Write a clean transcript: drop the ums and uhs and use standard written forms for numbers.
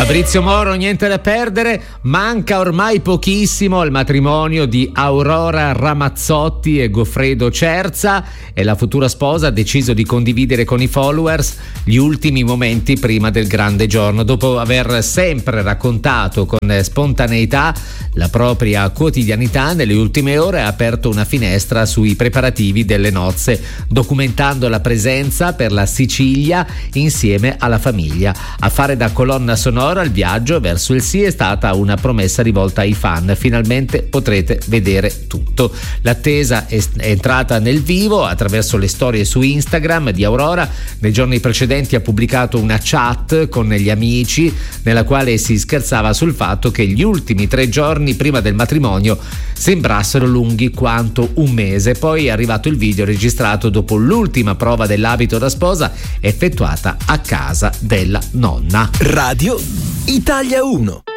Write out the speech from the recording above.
Fabrizio Moro, niente da perdere, manca ormai pochissimo al matrimonio di Aurora Ramazzotti e Goffredo Cerza e la futura sposa ha deciso di condividere con i followers gli ultimi momenti prima del grande giorno. Dopo aver sempre raccontato con spontaneità la propria quotidianità, nelle ultime ore ha aperto una finestra sui preparativi delle nozze, documentando la presenza per la Sicilia insieme alla famiglia. A fare da colonna sonora al viaggio verso il sì è stata una promessa rivolta ai fan: finalmente potrete vedere tutto. L'attesa è entrata nel vivo attraverso le storie su Instagram di Aurora. Nei giorni precedenti ha pubblicato una chat con gli amici nella quale si scherzava sul fatto che gli ultimi 3 giorni prima del matrimonio sembrassero lunghi quanto un mese. Poi è arrivato il video registrato dopo l'ultima prova dell'abito da sposa effettuata a casa della nonna. Radio Italia 1.